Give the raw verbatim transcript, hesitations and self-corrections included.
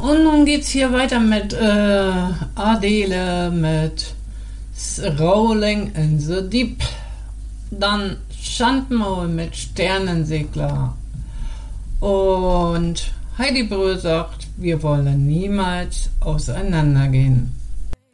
und nun geht's hier weiter mit äh, Adele, mit Rolling in the Deep. Dann Schandmaul mit Sternensegler. Und Heidi Brühl sagt, wir wollen niemals auseinandergehen.